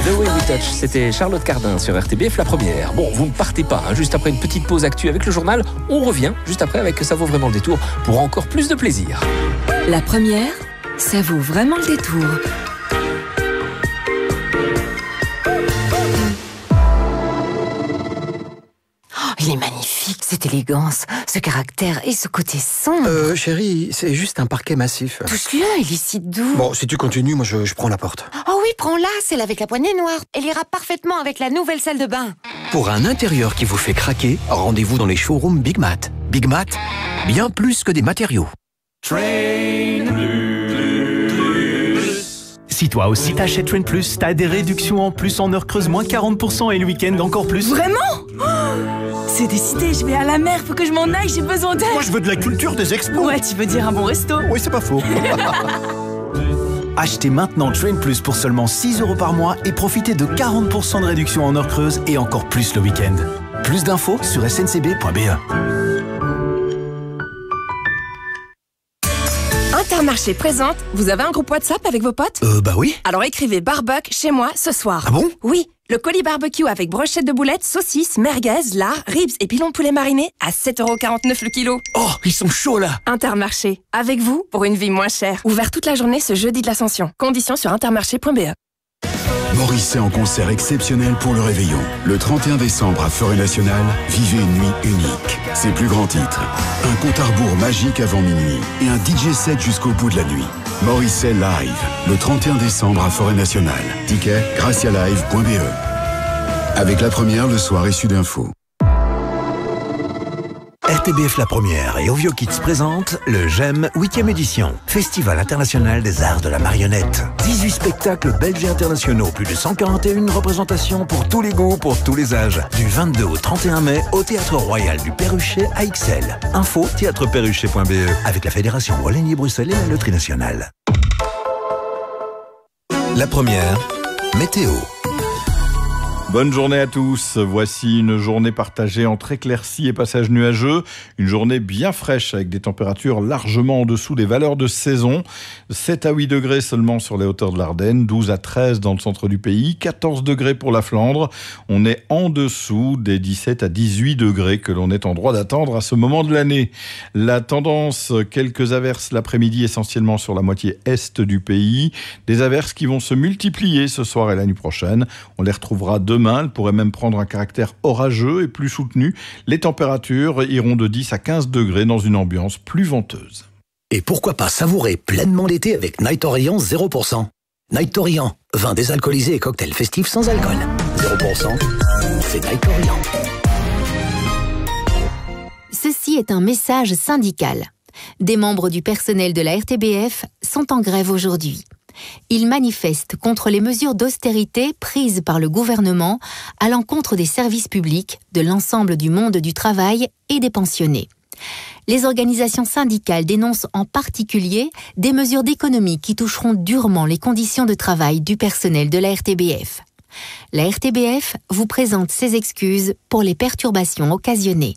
The Way We Touch, c'était Charlotte Cardin sur RTBF La Première. Bon, vous ne partez pas, juste après une petite pause actu avec le journal, on revient juste après avec Ça vaut vraiment le détour pour encore plus de plaisir. La Première, ça vaut vraiment le détour. Il est magnifique, cette élégance, ce caractère et ce côté sombre. Chérie, c'est juste un parquet massif. Touche-le, il est si doux. Bon, si tu continues, moi je prends la porte. Oh oui, prends-la, celle avec la poignée noire. Elle ira parfaitement avec la nouvelle salle de bain. Pour un intérieur qui vous fait craquer, rendez-vous dans les showrooms Big Mat. Big Mat, bien plus que des matériaux. Si toi aussi t'achètes Train Plus, t'as des réductions en plus en heure creuse, moins 40% et le week-end encore plus. Vraiment ? C'est décidé, je vais à la mer, faut que je m'en aille, j'ai besoin d'aide. Moi je veux de la culture des expos. Ouais, tu veux dire un bon resto ? Oui, c'est pas faux. Achetez maintenant Train Plus pour seulement 6 € par mois et profitez de 40% de réduction en heure creuse et encore plus le week-end. Plus d'infos sur sncb.be. Intermarché présente, vous avez un groupe WhatsApp avec vos potes ? Bah oui. Alors écrivez barbecue chez moi ce soir. Ah bon ? Oui, le colis barbecue avec brochette de boulettes, saucisses, merguez, lard, ribs et pilons de poulet mariné à 7,49 € le kilo. Oh, ils sont chauds là. Intermarché, avec vous pour une vie moins chère. Ouvert toute la journée ce jeudi de l'Ascension. Conditions sur intermarché.be. Morisset en concert exceptionnel pour le réveillon. Le 31 décembre à Forêt-Nationale, vivez une nuit unique. Ses plus grands titres, un compte à rebours magique avant minuit et un DJ set jusqu'au bout de la nuit. Morisset Live, le 31 décembre à Forêt-Nationale. Ticket, gracialive.be. Avec La Première, le soir et Sud Info. RTBF La Première et Ovio Kids présentent le GEM 8e édition. Festival international des arts de la marionnette. 18 spectacles belges et internationaux, plus de 141 représentations pour tous les goûts, pour tous les âges. Du 22 au 31 mai au Théâtre Royal du Perruchet à Ixelles. Info théâtreperruchet.be avec la Fédération Wallonie-Bruxelles et la Loterie Nationale. La Première, météo. Bonne journée à tous. Voici une journée partagée entre éclaircies et passages nuageux. Une journée bien fraîche avec des températures largement en dessous des valeurs de saison. 7 à 8 degrés seulement sur les hauteurs de l'Ardenne, 12 à 13 dans le centre du pays, 14 degrés pour la Flandre. On est en dessous des 17 à 18 degrés que l'on est en droit d'attendre à ce moment de l'année. La tendance, quelques averses l'après-midi essentiellement sur la moitié est du pays. Des averses qui vont se multiplier ce soir et la nuit prochaine. On les retrouvera demain. Elle pourrait même prendre un caractère orageux et plus soutenu. Les températures iront de 10 à 15 degrés dans une ambiance plus venteuse. Et pourquoi pas savourer pleinement l'été avec Night Orient 0%. Night Orient, vin désalcoolisé et cocktail festif sans alcool. 0%, c'est Night Orient. Ceci est un message syndical. Des membres du personnel de la RTBF sont en grève aujourd'hui. Ils manifestent contre les mesures d'austérité prises par le gouvernement à l'encontre des services publics, de l'ensemble du monde du travail et des pensionnés. Les organisations syndicales dénoncent en particulier des mesures d'économie qui toucheront durement les conditions de travail du personnel de la RTBF. La RTBF vous présente ses excuses pour les perturbations occasionnées.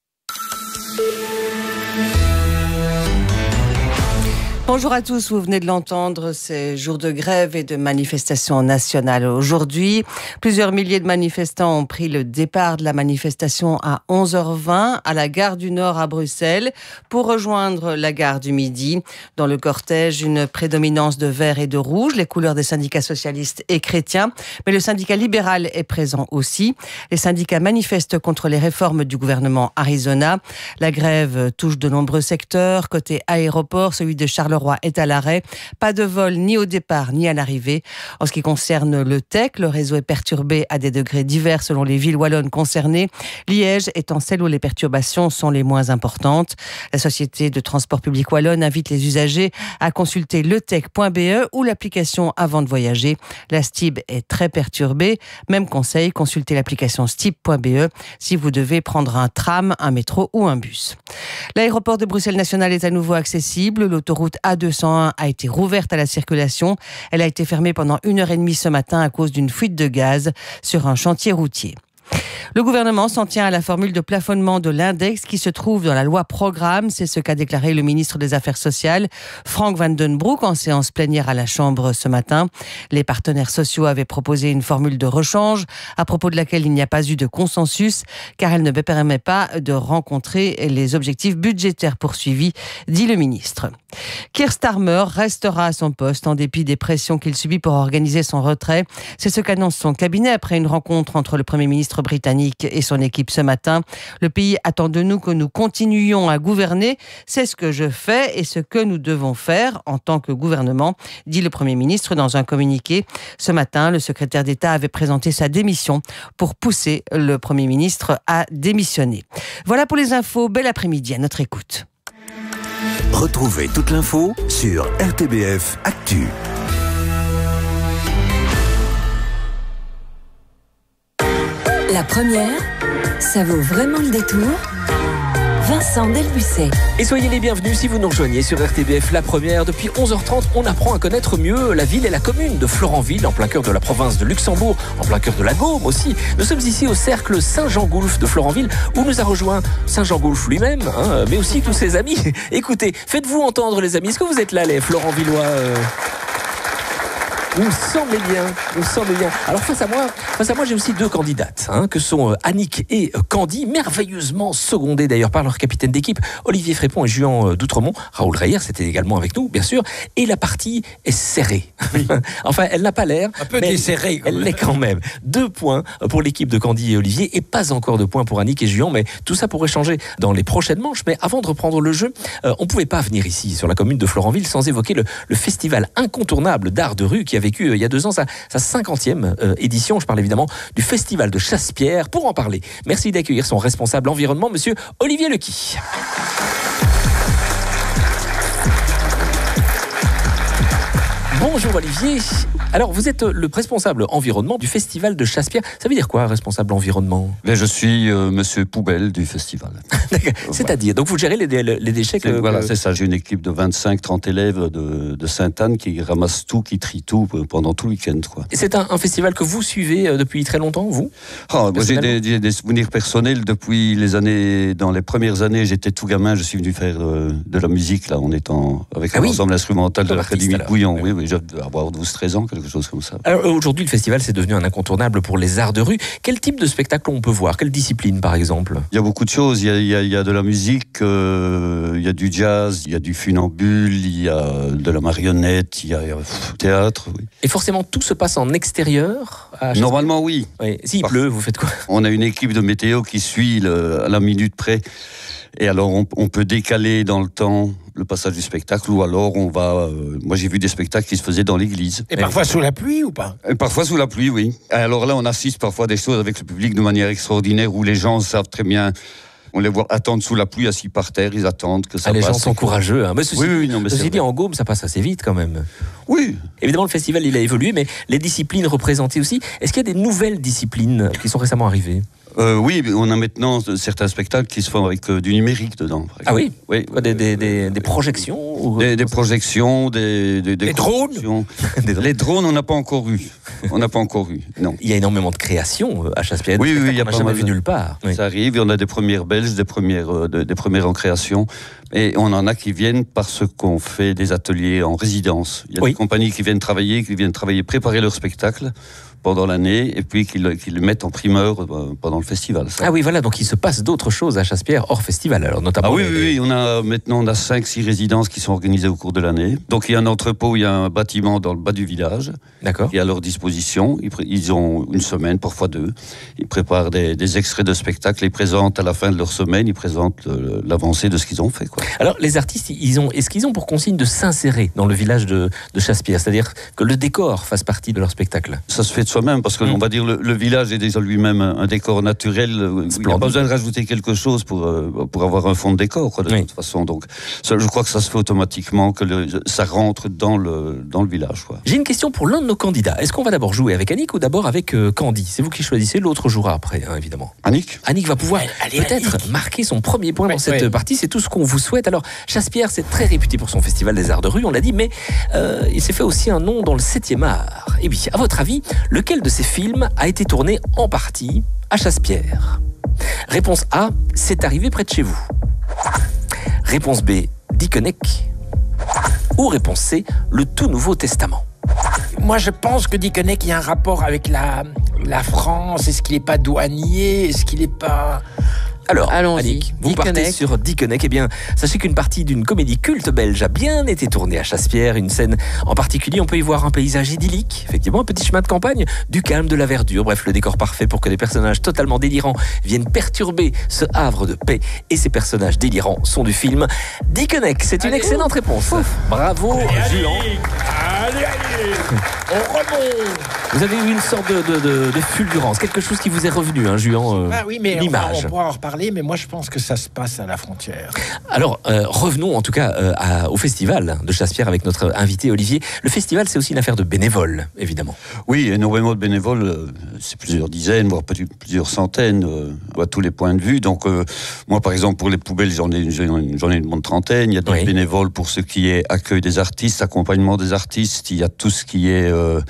Bonjour à tous, vous venez de l'entendre, c'est jour de grève et de manifestation nationale aujourd'hui. Plusieurs milliers de manifestants ont pris le départ de la manifestation à 11h20 à la gare du Nord à Bruxelles pour rejoindre la gare du Midi. Dans le cortège, une prédominance de vert et de rouge, les couleurs des syndicats socialistes et chrétiens, mais le syndicat libéral est présent aussi. Les syndicats manifestent contre les réformes du gouvernement Arizona. La grève touche de nombreux secteurs. Côté aéroport, celui de Charleroi est à l'arrêt. Pas de vol ni au départ ni à l'arrivée. En ce qui concerne le TEC, le réseau est perturbé à des degrés divers selon les villes wallonnes concernées. Liège étant celle où les perturbations sont les moins importantes. La société de transport public wallonne invite les usagers à consulter letec.be ou l'application avant de voyager. La STIB est très perturbée. Même conseil, consultez l'application stib.be si vous devez prendre un tram, un métro ou un bus. L'aéroport de Bruxelles National est à nouveau accessible. L'autoroute A201 a été rouverte à la circulation. Elle a été fermée pendant 1h30 ce matin à cause d'une fuite de gaz sur un chantier routier. Le gouvernement s'en tient à la formule de plafonnement de l'index qui se trouve dans la loi programme. C'est ce qu'a déclaré le ministre des Affaires sociales, Frank Van Den Broek, en séance plénière à la Chambre ce matin. Les partenaires sociaux avaient proposé une formule de rechange à propos de laquelle il n'y a pas eu de consensus car elle ne permet pas de rencontrer les objectifs budgétaires poursuivis, dit le ministre. Keir Starmer restera à son poste en dépit des pressions qu'il subit pour organiser son retrait. C'est ce qu'annonce son cabinet après une rencontre entre le Premier ministre britannique et son équipe ce matin. Le pays attend de nous que nous continuions à gouverner. C'est ce que je fais et ce que nous devons faire en tant que gouvernement, dit le Premier ministre dans un communiqué. Ce matin, le secrétaire d'État avait présenté sa démission pour pousser le Premier ministre à démissionner. Voilà pour les infos. Bel après-midi à notre écoute. Retrouvez toute l'info sur RTBF Actu. La première, ça vaut vraiment le détour. Vincent Delbucet. Et soyez les bienvenus si vous nous rejoignez sur RTBF La Première. Depuis 11h30, on apprend à connaître mieux la ville et la commune de Florenville, en plein cœur de la province de Luxembourg, en plein cœur de la Gaume aussi. Nous sommes ici au cercle Saint-Jean-Goulf de Florenville, où nous a rejoint Saint-Jean-Goulf lui-même, mais aussi tous ses amis. Écoutez, faites-vous entendre les amis. Est-ce que vous êtes là, les Florenvillois Vous me semblez bien. Alors face à moi, j'ai aussi deux candidates, que sont Annick et Candy, merveilleusement secondées d'ailleurs par leur capitaine d'équipe, Olivier Frépon et Juan d'Outremont. Raoul Reyer, c'était également avec nous, bien sûr. Et la partie est serrée. Oui. Enfin, elle n'a pas l'air, un peu desserrée. Elle l'est quand même. 2 points pour l'équipe de Candy et Olivier, et pas encore de points pour Annick et Juan, mais tout ça pourrait changer dans les prochaines manches. Mais avant de reprendre le jeu, on ne pouvait pas venir ici, sur la commune de Florenville, sans évoquer le festival incontournable d'art de rue qui a vécu il y a 2 ans sa 50e édition. Je parle évidemment du festival de Chassepierre. Pour en parler, merci d'accueillir son responsable environnement, monsieur Olivier Lequy. Bonjour Olivier. Alors vous êtes le responsable environnement du festival de Chassepierre. Ça veut dire quoi, responsable environnement ? Je suis monsieur Poubelle du festival. C'est-à-dire, donc vous gérez les déchets Voilà, c'est ça. J'ai une équipe de 25-30 élèves de Sainte-Anne qui ramassent tout, qui trient tout pendant tout le week-end. Et c'est un festival que vous suivez depuis très longtemps, vous ? Moi, j'ai des souvenirs personnels depuis dans les premières années. J'étais tout gamin, je suis venu faire de la musique là, en étant avec l'ensemble instrumental de l'Académie de Bouillon. Oui, je devais avoir 12-13 ans, quelque chose comme ça. Alors aujourd'hui, le festival, c'est devenu un incontournable pour les arts de rue. Quel type de spectacle on peut voir ? Quelle discipline, par exemple ? Il y a beaucoup de choses. Il y a de la musique, il y a du jazz, il y a du funambule, il y a de la marionnette, il y a théâtre. Oui. Et forcément, tout se passe en extérieur ? Normalement, oui. S'il pleut, vous faites quoi ? On a une équipe de météo qui suit à la minute près. Et alors, on peut décaler dans le temps le passage du spectacle, ou alors on va... moi, j'ai vu des spectacles qui se faisaient dans l'église. Et parfois sous la pluie ou pas ? Et parfois sous la pluie, oui. Et alors là, on assiste parfois à des choses avec le public de manière extraordinaire, où les gens savent très bien... On les voit attendre sous la pluie, assis par terre, ils attendent que ça passe. Les gens sont courageux. Mais ceci dit, en Gaume, ça passe assez vite quand même. Oui. Évidemment, le festival, il a évolué, mais les disciplines représentées aussi. Est-ce qu'il y a des nouvelles disciplines qui sont récemment arrivées ? Oui, on a maintenant certains spectacles qui se font avec du numérique dedans. Ah oui ? Quoi, des projections ou... Des projections, des drones. Les drones, on n'a pas encore eu. Non. Il y a énormément de créations à Chassepierre. Oui, il y a pas pas jamais mal vu nulle part. Ça arrive, et on a des premières belges, des premières en création. Et on en a qui viennent parce qu'on fait des ateliers en résidence. Il y a des compagnies qui viennent travailler, préparer leur spectacle pendant l'année, et puis qui le mettent en primeur pendant le festival. Ça. Ah oui, voilà, donc il se passe d'autres choses à Chassepierre hors festival, alors notamment... Ah oui, on a 5-6 résidences qui sont organisées au cours de l'année. Donc il y a un entrepôt, il y a un bâtiment dans le bas du village, qui est à leur disposition. Ils ont une semaine, parfois 2. Ils préparent des extraits de spectacles, ils présentent à la fin de leur semaine, ils présentent l'avancée de ce qu'ils ont fait. Alors les artistes, est-ce qu'ils ont pour consigne de s'insérer dans le village de Chassepierre, c'est-à-dire que le décor fasse partie de leur spectacle ? Ça se fait de soi-même, parce que on va dire le village est déjà lui-même un décor naturel. Il n'y a pas besoin de rajouter quelque chose pour avoir un fond de décor, de toute façon. Donc, je crois que ça se fait automatiquement, que ça rentre dans le village. J'ai une question pour l'un de nos candidats. Est-ce qu'on va d'abord jouer avec Annick ou d'abord avec Candy ? C'est vous qui choisissez, l'autre jouera après, évidemment. Annick va pouvoir peut-être marquer son premier point dans cette partie. C'est tout ce qu'on vous souhaite. Alors, Chassepierre, c'est très réputé pour son festival des arts de rue, on l'a dit, mais il s'est fait aussi un nom dans le 7e art. Et oui, à votre avis, lequel de ces films a été tourné en partie à Chassepierre. Réponse A, c'est arrivé près de chez vous. Réponse B, Dickeneck. Ou réponse C, le tout Nouveau Testament. Moi, je pense que Dickeneck, il y a un rapport avec la France. Est-ce qu'il n'est pas douanier? Est-ce qu'il n'est pas... Alors, allons-y. Annick, vous partez sur Dickeneck. Eh bien, sachez qu'une partie d'une comédie culte belge a bien été tournée à Chassepierre. Une scène en particulier, on peut y voir un paysage idyllique. Effectivement, un petit chemin de campagne, du calme, de la verdure. Bref, le décor parfait pour que des personnages totalement délirants viennent perturber ce havre de paix. Et ces personnages délirants sont du film Dickeneck. C'est une excellente réponse. Bravo, Juan. Allez, on remonte. Vous avez eu une sorte de fulgurance, quelque chose qui vous est revenu, hein, Juan. Oui, mais l'image. on pourra en reparler, mais moi je pense que ça se passe à la frontière. Alors, revenons en tout cas au festival de Chassepierre avec notre invité Olivier. Le festival, c'est aussi une affaire de bénévoles, évidemment. Oui, énormément de bénévoles, c'est plusieurs dizaines, voire plusieurs centaines, à tous les points de vue. Donc, moi, par exemple, pour les poubelles, j'en ai une bonne trentaine. Il y a des bénévoles pour ce qui est accueil des artistes, accompagnement des artistes. Il y a tout ce qui est...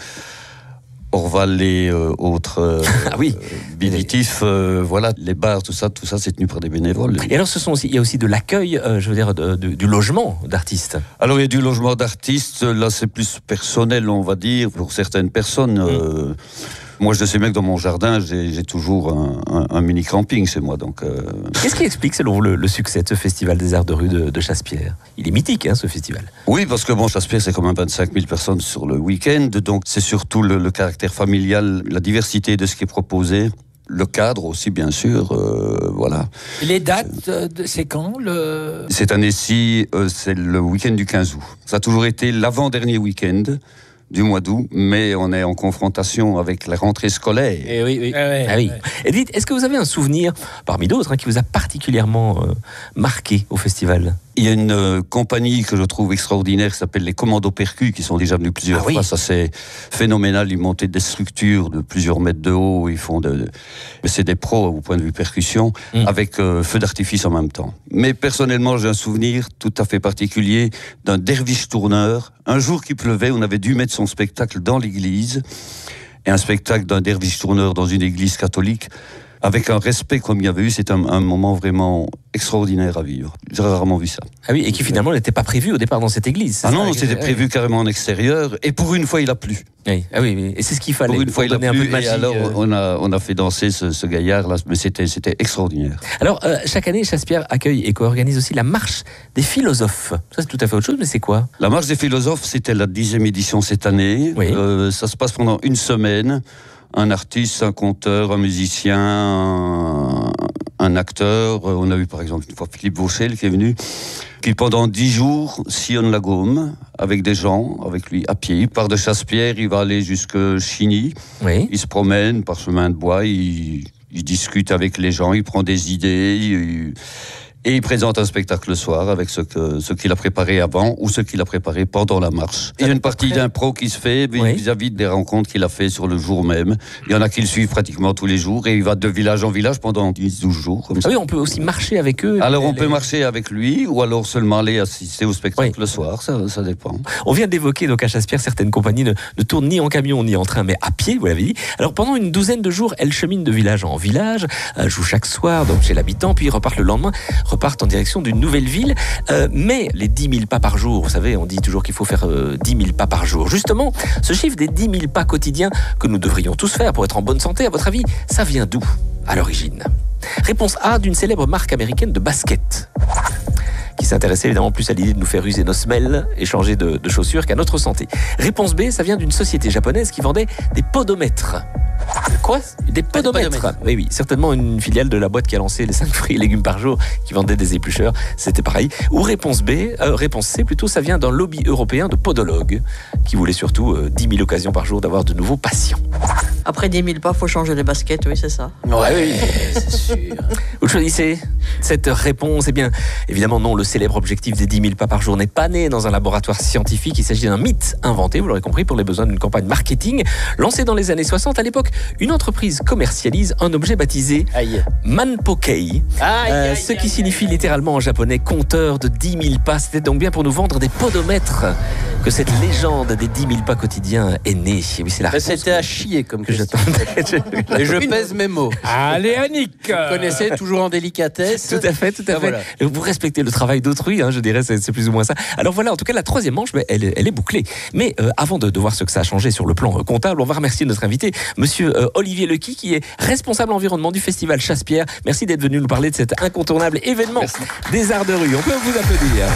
Orval et autres bénétifs, voilà, les bars, tout ça c'est tenu par des bénévoles. Et alors il y a aussi de l'accueil, je veux dire, du logement d'artistes. Alors il y a du logement d'artistes, là c'est plus personnel, on va dire, pour certaines personnes. Moi, je sais bien que dans mon jardin, j'ai toujours un mini camping chez moi. Donc, Qu'est-ce qui explique, selon vous, le succès de ce festival des arts de rue de Chassepierre? Il est mythique, hein, ce festival. Oui, parce que Chassepierre, c'est quand même 25 000 personnes sur le week-end. Donc, c'est surtout le caractère familial, la diversité de ce qui est proposé. Le cadre aussi, bien sûr, voilà. Les dates, c'est quand Cette année-ci, c'est le week-end du 15 août. Ça a toujours été l'avant-dernier week-end du mois d'août, mais on est en confrontation avec la rentrée scolaire. Et oui. Et dites, est-ce que vous avez un souvenir, parmi d'autres, qui vous a particulièrement marqué au festival? Il y a une compagnie que je trouve extraordinaire qui s'appelle les Commandos Percus, qui sont déjà venus plusieurs fois. Ça, c'est phénoménal. Ils montent des structures de plusieurs mètres de haut. Ils font c'est des pros au point de vue percussion, avec feu d'artifice en même temps. Mais personnellement, j'ai un souvenir tout à fait particulier d'un derviche tourneur. Un jour qu'il pleuvait, on avait dû mettre son spectacle dans l'église. Et un spectacle d'un derviche tourneur dans une église catholique, avec un respect comme il y avait eu, c'est un moment vraiment extraordinaire à vivre. J'ai rarement vu ça. Ah oui, et qui finalement n'était pas prévu au départ dans cette église. Ah non, c'était prévu carrément en extérieur, et pour une fois il a plu. Oui. Ah oui, et c'est ce qu'il fallait. Pour une fois il a plu, un peu de magie, et alors on a fait danser ce gaillard là, mais c'était extraordinaire. Alors chaque année, Chassepierre accueille et co-organise aussi la marche des philosophes. Ça c'est tout à fait autre chose, mais c'est quoi? La marche des philosophes, c'était la 10e édition cette année. Oui. Ça se passe pendant une semaine. Un artiste, un conteur, un musicien, un acteur. On a eu par exemple une fois Philippe Vauchel qui est venu, qui pendant 10 jours sillonne la Gaume avec des gens, avec lui à pied. Il part de Chassepierre, il va aller jusque Chigny. Oui. Il se promène par chemin de bois, il discute avec les gens, il prend des idées. Et il présente un spectacle le soir avec ce qu'il a préparé avant ou ce qu'il a préparé pendant la marche. Il y a une partie d'impro qui se fait vis-à-vis des rencontres qu'il a fait sur le jour même. Il y en a qui le suivent pratiquement tous les jours et il va de village en village pendant 10-12 jours. Comme ça. Oui, on peut aussi marcher avec eux. Alors on peut marcher avec lui ou alors seulement aller assister au spectacle le soir, ça dépend. On vient d'évoquer donc à Chassepierre, certaines compagnies ne tournent ni en camion ni en train, mais à pied, vous l'avez dit. Alors pendant une douzaine de jours, elles cheminent de village en village, jouent chaque soir donc chez l'habitant, puis repartent le lendemain, repartent en direction d'une nouvelle ville, mais les 10 000 pas par jour, vous savez, on dit toujours qu'il faut faire 10 000 pas par jour. Justement, ce chiffre des 10 000 pas quotidiens que nous devrions tous faire pour être en bonne santé, à votre avis, ça vient d'où à l'origine? Réponse A, d'une célèbre marque américaine de basket, qui s'intéressait évidemment plus à l'idée de nous faire user nos semelles et changer de chaussures qu'à notre santé. Réponse B, ça vient d'une société japonaise qui vendait des podomètres. Quoi? Des podomètres. Oui, certainement une filiale de la boîte qui a lancé les 5 fruits et légumes par jour, qui vendait des éplucheurs, c'était pareil. Ou réponse C, plutôt, ça vient d'un lobby européen de podologues, qui voulait surtout 10 000 occasions par jour d'avoir de nouveaux patients. Après 10 000 pas, faut changer les baskets, oui, c'est ça. Oui, c'est sûr. Vous choisissez cette réponse? Eh bien, évidemment non, le célèbre objectif des 10 000 pas par jour n'est pas né dans un laboratoire scientifique. Il s'agit d'un mythe inventé, vous l'aurez compris, pour les besoins d'une campagne marketing. Lancée dans les années 60, à l'époque, une entreprise commercialise un objet baptisé Manpokei, ce qui signifie littéralement en japonais compteur de 10 000 pas. C'était donc bien pour nous vendre des podomètres que cette légende des 10 000 pas quotidiens est née. Et oui, c'est la réponse. C'était à chier comme que question. Et je pèse mes mots. Allez, Annick. Vous connaissez, toujours en délicatesse. Tout à fait, tout à fait. Voilà. Vous respectez le travail d'autrui, je dirais, c'est plus ou moins ça. Alors voilà, en tout cas, la troisième manche, elle est bouclée. Mais avant de voir ce que ça a changé sur le plan comptable, on va remercier notre invité, monsieur Olivier Lequy, qui est responsable environnement du festival Chasse-Pierre. Merci d'être venu nous parler de cet incontournable événement des arts de rue. On peut vous applaudir.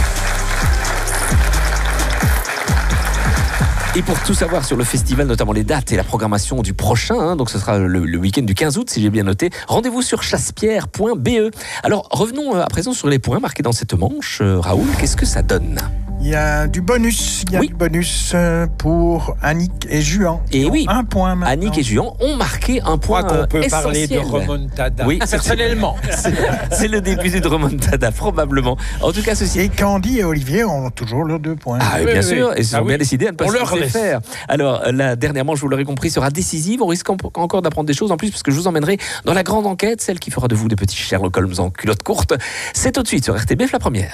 Et pour tout savoir sur le festival, notamment les dates et la programmation du prochain, donc ce sera le week-end du 15 août, si j'ai bien noté, rendez-vous sur chassepierre.be. Alors revenons à présent sur les points marqués dans cette manche. Raoul, qu'est-ce que ça donne ? Il y a du bonus. Du bonus pour Annick et Juan. Et oui, un point maintenant. Annick et Juan ont marqué un point qu'on peut essentiel. parler de remontada. Oui, personnellement. C'est le début d'une remontada, probablement. En tout cas, ceci. Et Candy et Olivier ont toujours leurs 2 points. Ah, oui, bien sûr. Et ils ont bien décidé à ne pas se laisser laisse faire. Alors, la dernière manche, vous l'aurez compris, sera décisive. On risque encore d'apprendre des choses en plus, parce que je vous emmènerai dans la grande enquête, celle qui fera de vous des petits Sherlock Holmes en culotte courte. C'est tout de suite sur RTBF, la première.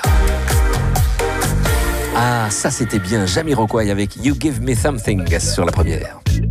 Ah, ça c'était bien, Jamiroquai avec You Give Me Something sur la première.